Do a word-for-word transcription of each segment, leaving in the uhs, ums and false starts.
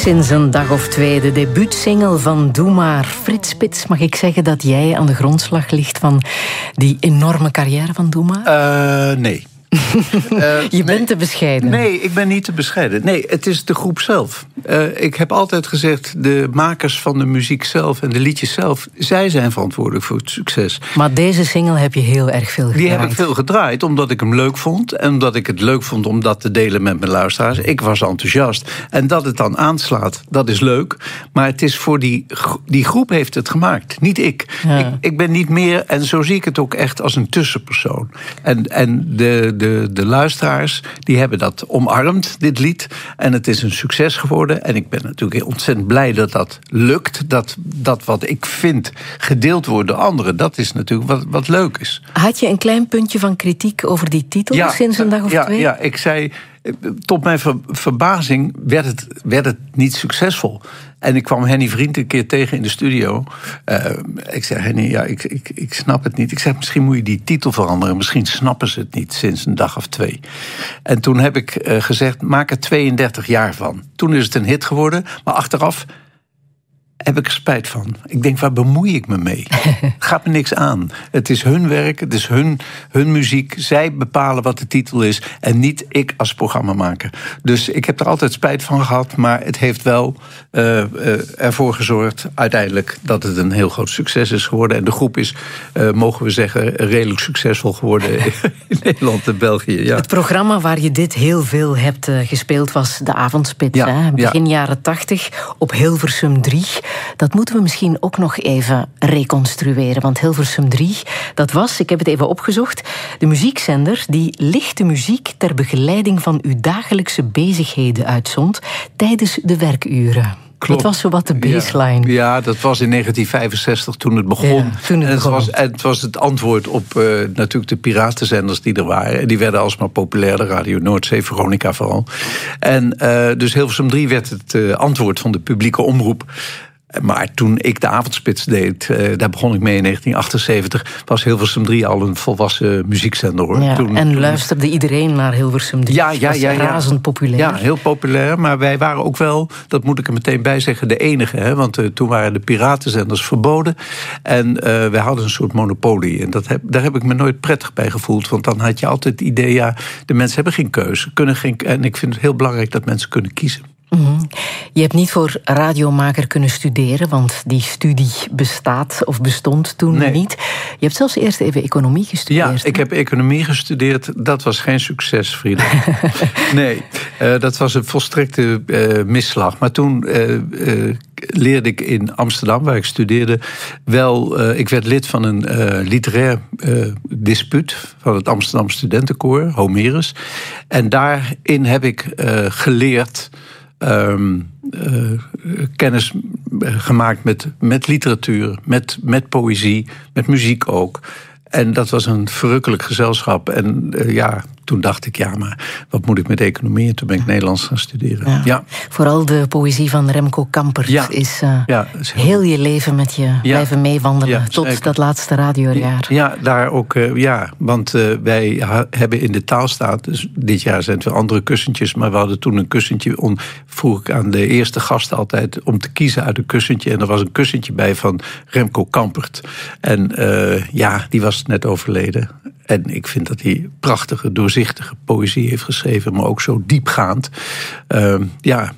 Sinds een dag of twee, de debuutsingle van Doe Maar. Frits Spits, mag ik zeggen dat jij aan de grondslag ligt van die enorme carrière van Doe Maar? Uh, nee. Uh, je bent nee, te bescheiden. Nee, ik ben niet te bescheiden. Nee, het is de groep zelf. Uh, ik heb altijd gezegd, de makers van de muziek zelf en de liedjes zelf, zij zijn verantwoordelijk voor het succes. Maar deze single heb je heel erg veel gedraaid. Die heb ik veel gedraaid, omdat ik hem leuk vond. En omdat ik het leuk vond om dat te delen met mijn luisteraars. Ik was enthousiast. En dat het dan aanslaat, dat is leuk. Maar het is voor die, die groep heeft het gemaakt, niet ik. Ja. ik. Ik ben niet meer, en zo zie ik het ook echt, als een tussenpersoon. En, en de... De, de luisteraars, die hebben dat omarmd, dit lied. En het is een succes geworden. En ik ben natuurlijk heel ontzettend blij dat dat lukt. Dat, dat wat ik vind gedeeld wordt door anderen, dat is natuurlijk wat, wat leuk is. Had je een klein puntje van kritiek over die titel ja, sinds een dag of ja, twee? Ja, ik zei, tot mijn ver, verbazing werd het, werd het niet succesvol. En ik kwam Henny Vriend een keer tegen in de studio. Uh, ik zei, Henny, ja, ik, ik, ik snap het niet. Ik zei, misschien moet je die titel veranderen. Misschien snappen ze het niet sinds een dag of twee. En toen heb ik uh, gezegd, maak er tweeëndertig jaar van. Toen is het een hit geworden, maar achteraf heb ik er spijt van. Ik denk, waar bemoei ik me mee? Het gaat me niks aan. Het is hun werk, het is hun, hun muziek. Zij bepalen wat de titel is en niet ik als programmamaker. Dus ik heb er altijd spijt van gehad, maar het heeft wel uh, uh, ervoor gezorgd uiteindelijk dat het een heel groot succes is geworden. En de groep is, uh, mogen we zeggen, redelijk succesvol geworden in Nederland en België. Ja. Het programma waar je dit heel veel hebt uh, gespeeld was De Avondspits. Ja, hè? Begin ja. jaren tachtig op Hilversum drie. Dat moeten we misschien ook nog even reconstrueren. Want Hilversum drie, dat was, ik heb het even opgezocht, de muziekzender die lichte muziek ter begeleiding van uw dagelijkse bezigheden uitzond tijdens de werkuren. Klopt. Dat was zowat de baseline. Ja, ja, dat was in negentien vijfenzestig toen het begon. Ja, toen het, en het, begon. Was, en het was het antwoord op uh, natuurlijk de piratenzenders die er waren. En die werden alsmaar populairder. Radio Noordzee, Veronica vooral. En uh, dus Hilversum drie werd het uh, antwoord van de publieke omroep. Maar toen ik de Avondspits deed, uh, daar begon ik mee in negentien achtenzeventig... was Hilversum drie al een volwassen muziekzender. Hoor. Ja, toen, en toen... luisterde iedereen naar Hilversum drie? Ja, ja, ja, ja. Razend populair. Ja, heel populair. Maar wij waren ook wel, dat moet ik er meteen bij zeggen, de enige. Hè? Want uh, toen waren de piratenzenders verboden. En uh, wij hadden een soort monopolie. En dat heb, daar heb ik me nooit prettig bij gevoeld. Want dan had je altijd het idee, ja, de mensen hebben geen keuze. Kunnen geen, en ik vind het heel belangrijk dat mensen kunnen kiezen. Mm-hmm. Je hebt niet voor radiomaker kunnen studeren, want die studie bestaat of bestond toen nee. niet. Je hebt zelfs eerst even economie gestudeerd. Ja, hè? ik heb economie gestudeerd. Dat was geen succes, Frida. nee, uh, dat was een volstrekte uh, misslag. Maar toen uh, uh, leerde ik in Amsterdam, waar ik studeerde, wel... Uh, ik werd lid van een uh, literair uh, dispuut van het Amsterdam Studentenkoor, Homerus. En daarin heb ik uh, geleerd... Um, uh, kennis gemaakt met, met literatuur, met, met poëzie, met muziek ook. En dat was een verrukkelijk gezelschap. En uh, ja, toen dacht ik, ja, maar wat moet ik met economie? En toen ben ik Nederlands gaan studeren. Ja. Ja. Vooral de poëzie van Remco Kampert ja. is, uh, ja, is heel... heel je leven met je ja. blijven meewandelen ja, tot zeker. Dat laatste radiojaar. Ja, daar ook, uh, ja. Want uh, wij ha- hebben in de taalstaat, dus dit jaar zijn het weer andere kussentjes, maar we hadden toen een kussentje, on, vroeg ik aan de eerste gasten altijd om te kiezen uit een kussentje. En er was een kussentje bij van Remco Kampert. En uh, ja, die was net overleden. En ik vind dat hij prachtige, doorzichtige poëzie heeft geschreven, maar ook zo diepgaand. Uh, ja,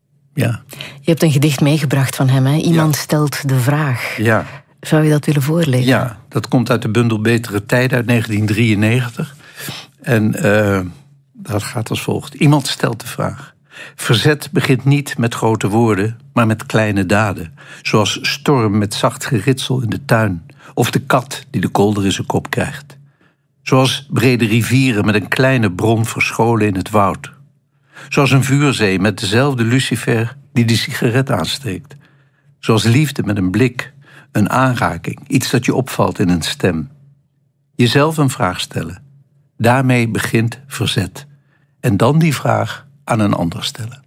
ja. Je hebt een gedicht meegebracht van hem, hè? Iemand ja. stelt de vraag. Ja. Zou je dat willen voorlezen? Ja, dat komt uit de bundel Betere Tijden uit negentien drieënnegentig. En uh, dat gaat als volgt. Iemand stelt de vraag. Verzet begint niet met grote woorden, maar met kleine daden. Zoals storm met zacht geritsel in de tuin. Of de kat die de kolder in zijn kop krijgt. Zoals brede rivieren met een kleine bron verscholen in het woud. Zoals een vuurzee met dezelfde lucifer die de sigaret aansteekt. Zoals liefde met een blik, een aanraking, iets dat je opvalt in een stem. Jezelf een vraag stellen. Daarmee begint verzet. En dan die vraag aan een ander stellen.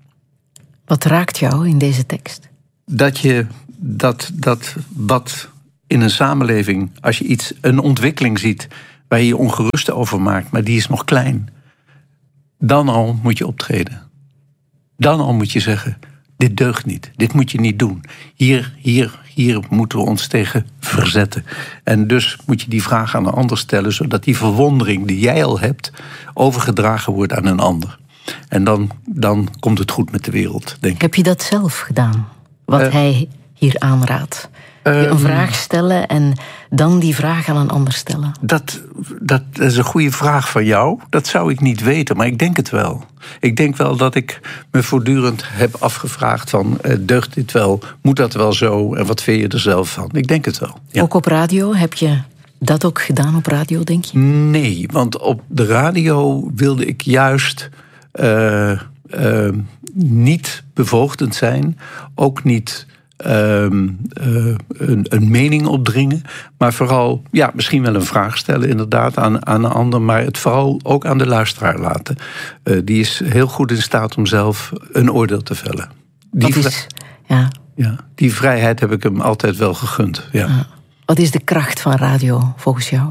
Wat raakt jou in deze tekst? Dat je dat, dat wat in een samenleving, als je iets, een ontwikkeling ziet waar je je ongerust over maakt, maar die is nog klein, dan al moet je optreden. Dan al moet je zeggen, dit deugt niet. Dit moet je niet doen. Hier, hier, hier moeten we ons tegen verzetten. En dus moet je die vraag aan een ander stellen, zodat die verwondering die jij al hebt overgedragen wordt aan een ander. En dan, dan komt het goed met de wereld, denk ik. Heb je dat zelf gedaan? Wat uh, hij hier aanraadt? Je een um, vraag stellen en dan die vraag aan een ander stellen? Dat, dat is een goede vraag van jou. Dat zou ik niet weten, maar ik denk het wel. Ik denk wel dat ik me voortdurend heb afgevraagd van, uh, deugt dit wel? Moet dat wel zo? En wat vind je er zelf van? Ik denk het wel. Ja. Ook op radio? Heb je dat ook gedaan op radio, denk je? Nee, want op de radio wilde ik juist uh, uh, niet bevoogdend zijn. Ook niet Um, uh, een, een mening opdringen, maar vooral, ja, misschien wel een vraag stellen inderdaad aan, aan een ander, maar het vooral ook aan de luisteraar laten. Uh, die is heel goed in staat om zelf een oordeel te vellen. Die, Wat is, ja. Ja, die vrijheid heb ik hem altijd wel gegund. Ja. Uh, wat is de kracht van radio volgens jou?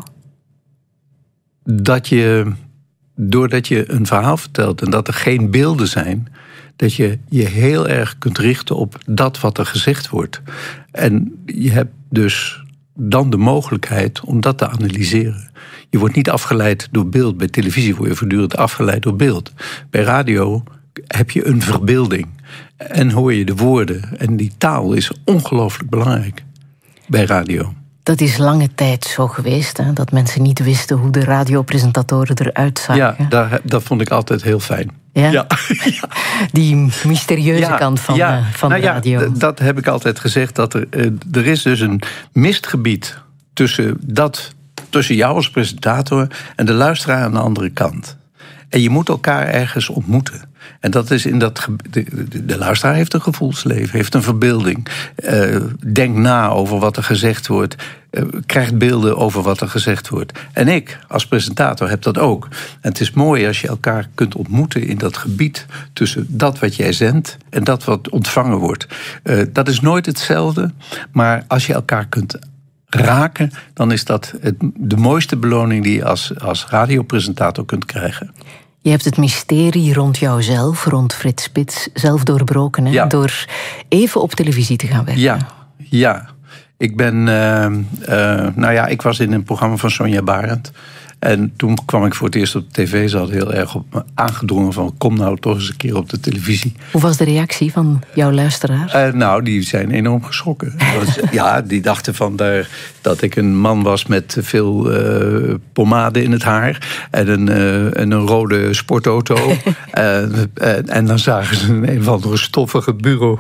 Dat je, doordat je een verhaal vertelt en dat er geen beelden zijn, dat je je heel erg kunt richten op dat wat er gezegd wordt. En je hebt dus dan de mogelijkheid om dat te analyseren. Je wordt niet afgeleid door beeld. Bij televisie word je voortdurend afgeleid door beeld. Bij radio heb je een verbeelding. En hoor je de woorden. En die taal is ongelooflijk belangrijk bij radio. Dat is lange tijd zo geweest, hè? Dat mensen niet wisten hoe de radiopresentatoren eruit zagen. Ja, dat, dat vond ik altijd heel fijn. Ja? Ja. Die mysterieuze ja, kant van, ja. uh, van nou de radio. Ja, d- dat heb ik altijd gezegd. Dat er, uh, er is dus een mistgebied tussen, dat, tussen jou als presentator en de luisteraar aan de andere kant. En je moet elkaar ergens ontmoeten. En dat is in dat. De, de, de luisteraar heeft een gevoelsleven, heeft een verbeelding. Uh, denkt na over wat er gezegd wordt. Uh, krijgt beelden over wat er gezegd wordt. En ik, als presentator, heb dat ook. En het is mooi als je elkaar kunt ontmoeten in dat gebied tussen dat wat jij zendt en dat wat ontvangen wordt. Uh, dat is nooit hetzelfde, maar als je elkaar kunt raken, dan is dat het, de mooiste beloning die je als, als radiopresentator kunt krijgen. Je hebt het mysterie rond jouzelf, rond Frits Spits, zelf doorbroken, hè? Ja. Door even op televisie te gaan werken. Ja, ja. Ik ben, uh, uh, nou ja, ik was in een programma van Sonja Barend. En toen kwam ik voor het eerst op de tv. Ze had heel erg op me aangedrongen van, kom nou toch eens een keer op de televisie. Hoe was de reactie van jouw luisteraar? Uh, nou, die zijn enorm geschrokken. Was, ja, die dachten van daar, dat ik een man was met veel uh, pomade in het haar. En een, uh, en een rode sportauto. uh, uh, en dan zagen ze een, een of andere stoffige bureau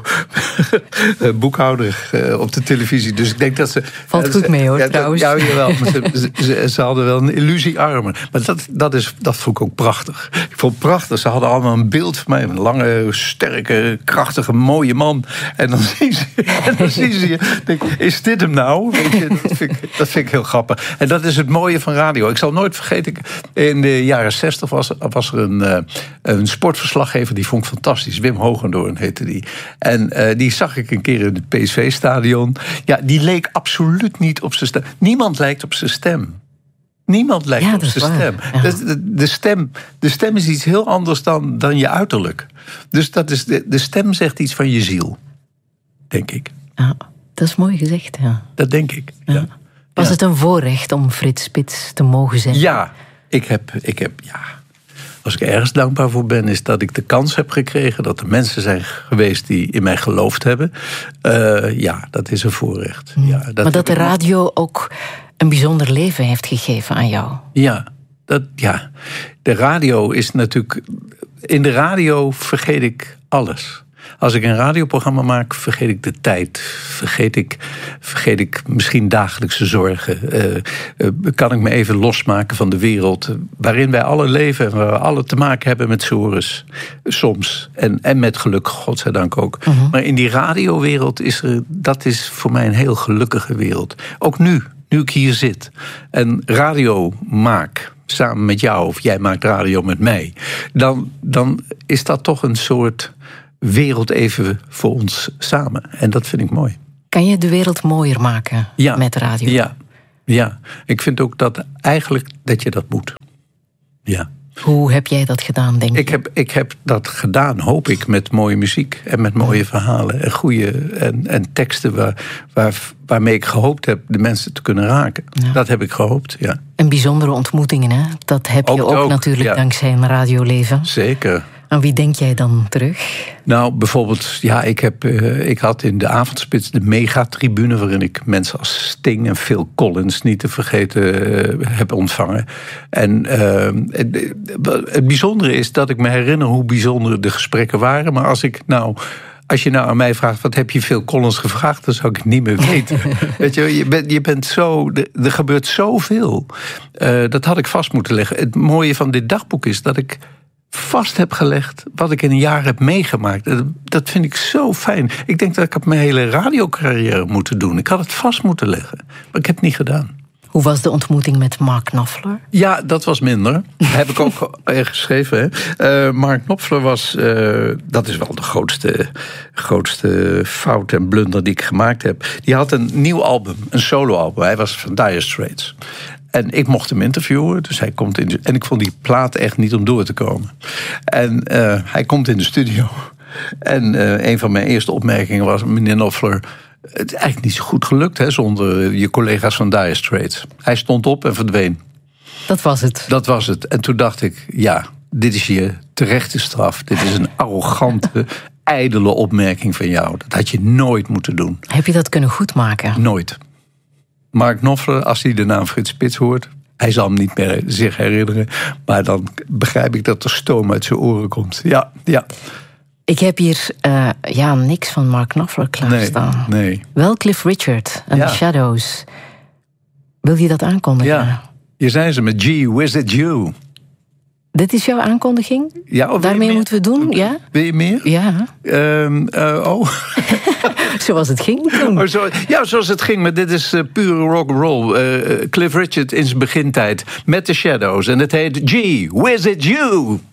boekhouder uh, op de televisie. Dus ik denk dat ze... Valt goed mee hoor, ja, trouwens. Ja, jawel. Maar ze, ze, ze hadden wel een illusie armen. Maar dat, dat, is, dat vond ik ook prachtig. Ik vond het prachtig. Ze hadden allemaal een beeld van mij. Een lange, sterke, krachtige, mooie man. En dan zien ze, en dan zien ze je. Denk, is dit hem nou? Weet je, dat, vind ik, dat vind ik heel grappig. En dat is het mooie van radio. Ik zal nooit vergeten, in de jaren zestig was, was er een, een sportverslaggever. Die vond ik fantastisch. Wim Hogendoorn heette die. En uh, die zag ik een keer in het P S V-stadion. Ja, die leek absoluut niet op zijn stem. Niemand lijkt op zijn stem. Niemand lijkt ja, op zijn waar. stem. Ja. De, de, de stem. De stem is iets heel anders dan, dan je uiterlijk. Dus dat is de, de stem zegt iets van je ziel. Denk ik. Ja, dat is mooi gezegd, ja. Dat denk ik, ja. Ja. Was ja. het een voorrecht om Frits Spits te mogen zijn? Ja, ik heb, ik heb, ja... Als ik ergens dankbaar voor ben, is dat ik de kans heb gekregen, dat er mensen zijn geweest die in mij geloofd hebben. Uh, ja, dat is een voorrecht. Ja, dat maar dat de radio ook een bijzonder leven heeft gegeven aan jou. Ja, dat, ja, de radio is natuurlijk... In de radio vergeet ik alles. Als ik een radioprogramma maak, vergeet ik de tijd. Vergeet ik, vergeet ik misschien dagelijkse zorgen. Uh, uh, kan ik me even losmaken van de wereld waarin wij alle leven en waar we alle te maken hebben met sores. Soms. En, en met geluk, godzijdank ook. Uh-huh. Maar in die radiowereld is er, dat is voor mij een heel gelukkige wereld. Ook nu, nu ik hier zit en radio maak samen met jou, of jij maakt radio met mij, dan, dan is dat toch een soort wereld even voor ons samen. En dat vind ik mooi. Kan je de wereld mooier maken ja, met radio? Ja, ja, ik vind ook dat eigenlijk dat je dat moet. Ja. Hoe heb jij dat gedaan, denk je? Ik heb, ik heb dat gedaan, hoop ik, met mooie muziek. En met mooie verhalen. En goede en, en teksten waar, waar, waarmee ik gehoopt heb de mensen te kunnen raken. Ja. Dat heb ik gehoopt, ja. En bijzondere ontmoetingen, hè? Dat heb je ook, ook, ook natuurlijk ja. dankzij een radioleven. Zeker. Aan wie denk jij dan terug? Nou, bijvoorbeeld, ja, ik, heb, uh, ik had in de avondspits de megatribune, waarin ik mensen als Sting en Phil Collins, niet te vergeten, uh, heb ontvangen. En uh, het, het bijzondere is dat ik me herinner hoe bijzonder de gesprekken waren. Maar als ik nou... Als je nou aan mij vraagt, wat heb je Phil Collins gevraagd, dan zou ik het niet meer weten. Weet je, je bent, je bent zo, er gebeurt zoveel. Uh, dat had ik vast moeten leggen. Het mooie van dit dagboek is dat ik vast heb gelegd wat ik in een jaar heb meegemaakt. Dat vind ik zo fijn. Ik denk dat ik op mijn hele radiocarrière moeten doen. Ik had het vast moeten leggen, maar ik heb het niet gedaan. Hoe was de ontmoeting met Mark Knopfler? Ja, dat was minder. Dat heb ik ook geschreven. Hè. Uh, Mark Knopfler was... Uh, dat is wel de grootste, grootste fout en blunder die ik gemaakt heb. Die had een nieuw album, een soloalbum. Hij was van Dire Straits. En ik mocht hem interviewen, dus hij komt in de, en ik vond die plaat echt niet om door te komen. En uh, hij komt in de studio. En uh, een van mijn eerste opmerkingen was: meneer Knopfler, het is eigenlijk niet zo goed gelukt, hè, zonder je collega's van Dire Straits. Hij stond op en verdween. Dat was het. Dat was het. En toen dacht ik, ja, dit is je terechte straf. Dit is een arrogante, ijdele opmerking van jou. Dat had je nooit moeten doen. Heb je dat kunnen goedmaken? Nooit. Mark Knopfler, als hij de naam Frits Spits hoort, hij zal hem niet meer zich herinneren, maar dan begrijp ik dat er stoom uit zijn oren komt. Ja, ja. Ik heb hier uh, ja, niks van Mark Knopfler klaarstaan. Nee, nee. Wel Cliff Richard en ja. The Shadows. Wil je dat aankondigen? Ja, hier zijn ze met Gee Whiz It You. Dit is jouw aankondiging? Ja, daarmee moeten we doen, ja? Wil je meer? Ja. Um, uh, oh. Zoals het ging toen. Oh, zo, ja, zoals het ging, maar dit is uh, pure rock'n'roll. Uh, Cliff Richard in zijn begintijd met The Shadows. En het heet Gee Whiz It You.